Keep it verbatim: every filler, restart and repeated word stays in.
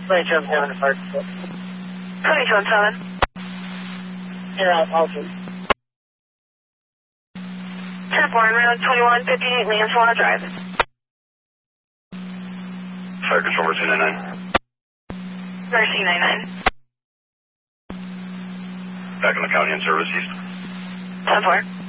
twenty-seven seven to Park. twenty-seven seven. Here, I'll, I'll see. ten four, route twenty-one fifty-eight, Lancelot Drive. Fire Control, Mercy nine nine. Mercy nine nine. Back in the county in service, east. ten four.